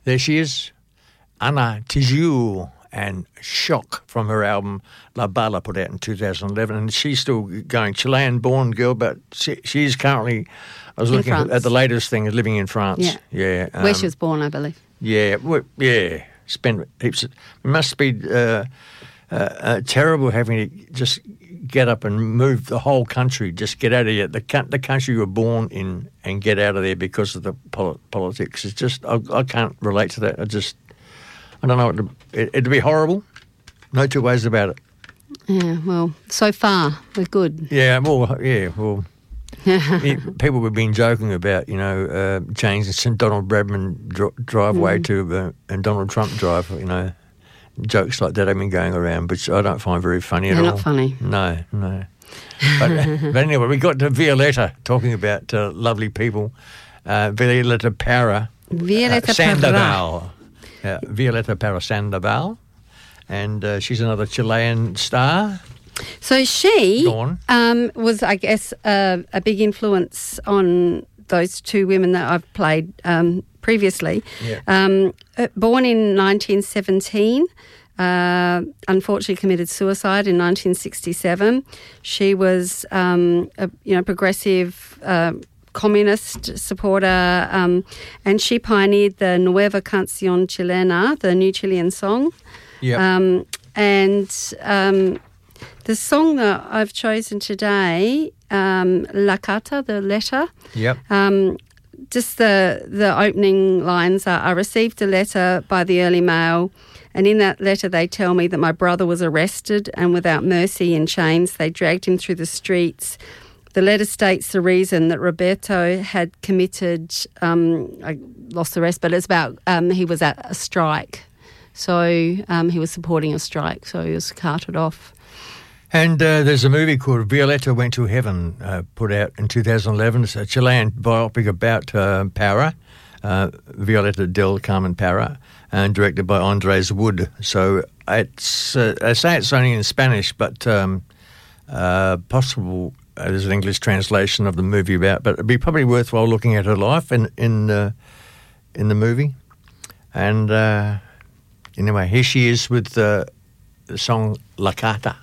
There she is, Anna Tijoux, and Shock from her album La Bala, put out in 2011. And she's still going, Chilean-born girl, but she's currently, I was looking at the latest thing, living in France. Yeah. Where she was born, I believe. Yeah, spent heaps of, it must be terrible having to just get up and move the whole country, just get out of here, the country you were born in, and get out of there because of the politics. It's just, I can't relate to that. I don't know, it'd be horrible. No two ways about it. Yeah, well, so far, we're good. Yeah, well. People have been joking about, changing St Donald Bradman driveway to and Donald Trump Drive, jokes like that have been going around, which I don't find very funny at all. They're not funny. No. But anyway, we got to Violetta, talking about lovely people. Violetta Parra. Sandoval. Violetta Parra Sandoval. And she's another Chilean star. So she was, I guess, a big influence on those two women that I've played previously. Yeah. Born in 1917, unfortunately committed suicide in 1967. She was, a progressive communist supporter, and she pioneered the Nueva Canción Chilena, the new Chilean song. Yeah. The song that I've chosen today, La Carta, the letter. Yep. Just the opening lines are, I received a letter by the early mail, and in that letter they tell me that my brother was arrested, and without mercy in chains they dragged him through the streets. The letter states the reason that Roberto had committed, I lost the rest, but it's about he was at a strike. So he was supporting a strike, so he was carted off. And there's a movie called Violetta Went to Heaven, put out in 2011. It's a Chilean biopic about Parra, Violetta del Carmen Parra, and directed by Andres Wood. So it's I say it's only in Spanish, but possible there's an English translation of the movie about. But it'd be probably worthwhile looking at her life in the movie. And anyway, here she is with the song La Carta.